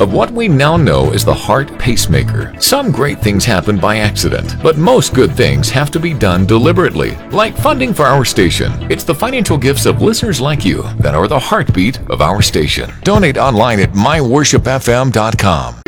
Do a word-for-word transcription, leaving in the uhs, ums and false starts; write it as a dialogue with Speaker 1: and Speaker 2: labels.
Speaker 1: of what we now know as the heart pacemaker. Some great things happen by accident, but most good things have to be done deliberately, like funding for our station. It's the financial gifts of listeners like you that are the heartbeat of our station. Donate online at my worship f m dot com.